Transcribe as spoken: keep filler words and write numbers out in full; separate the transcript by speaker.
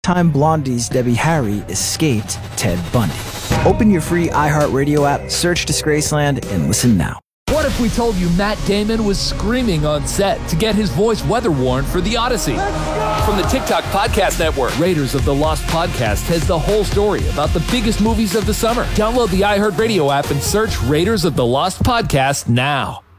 Speaker 1: Time Blondie's Debbie Harry escaped Ted Bundy. Open your free iHeartRadio app, search Disgraceland, and listen now.
Speaker 2: What if we told you Matt Damon was screaming on set to get his voice weather-worn for The Odyssey? From the TikTok Podcast Network, Raiders of the Lost Podcast has the whole story about the biggest movies of the summer. Download the iHeartRadio app and search Raiders of the Lost Podcast now.